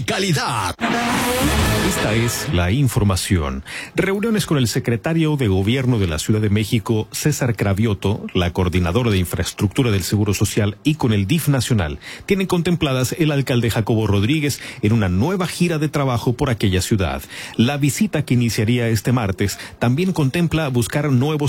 calidad. Esta es la información. Reuniones con el secretario de Gobierno de la Ciudad de México, César Cravioto, la coordinadora de infraestructura del Seguro Social y con el DIF nacional, tienen contempladas el alcalde Jacobo Rodríguez en una nueva gira de trabajo por aquella ciudad. La visita que iniciaría este martes también contempla buscar nuevos